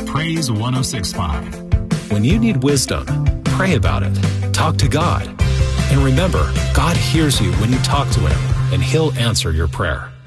Praise 106.5. When you need wisdom, pray about it. Talk to God. And remember, God hears you when you talk to Him, and He'll answer your prayer.